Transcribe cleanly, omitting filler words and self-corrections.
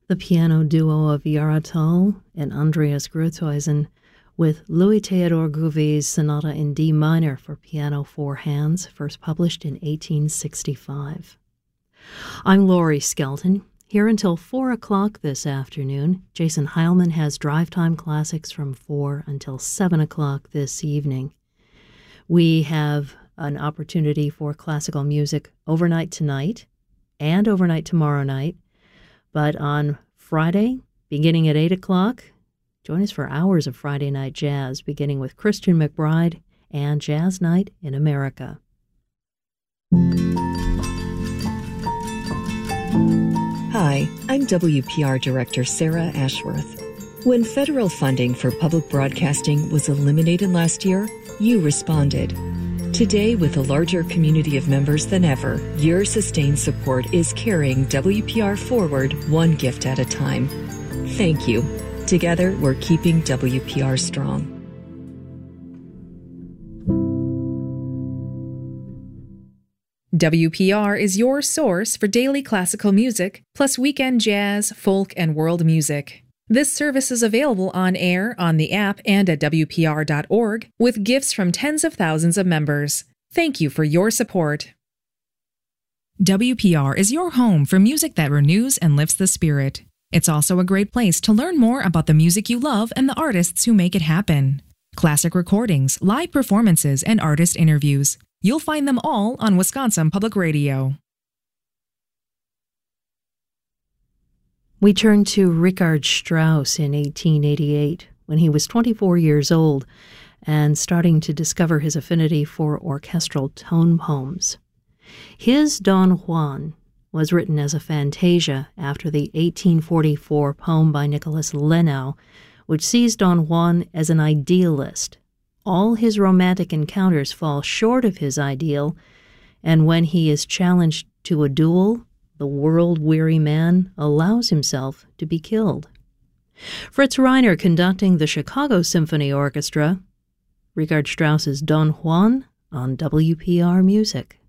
The piano duo of Yara Tull and Andreas Gruithuisen with Louis Theodor Gouvet's Sonata in D minor for piano 4 hands, first published in 1865. I'm Laurie Skelton, here until 4 o'clock this afternoon. Jason Heilman has Drive Time Classics from 4 until 7 o'clock this evening. We have an opportunity for classical music overnight tonight and overnight tomorrow night. But on Friday, beginning at 8 o'clock, join us for hours of Friday night jazz, beginning with Christian McBride and Jazz Night in America. Hi, I'm WPR Director Sarah Ashworth. When federal funding for public broadcasting was eliminated last year, you responded. Today, with a larger community of members than ever, your sustained support is carrying WPR forward one gift at a time. Thank you. Together, we're keeping WPR strong. WPR is your source for daily classical music, plus weekend jazz, folk, and world music. This service is available on air, on the app, and at WPR.org, with gifts from tens of thousands of members. Thank you for your support. WPR is your home for music that renews and lifts the spirit. It's also a great place to learn more about the music you love and the artists who make it happen. Classic recordings, live performances, and artist interviews. You'll find them all on Wisconsin Public Radio. We turn to Richard Strauss in 1888, when he was 24 years old and starting to discover his affinity for orchestral tone poems. His Don Juan was written as a fantasia after the 1844 poem by Nicholas Lenau, which sees Don Juan as an idealist. All his romantic encounters fall short of his ideal, and when he is challenged to a duel, the world-weary man allows himself to be killed. Fritz Reiner conducting the Chicago Symphony Orchestra, Richard Strauss's Don Juan on WPR Music.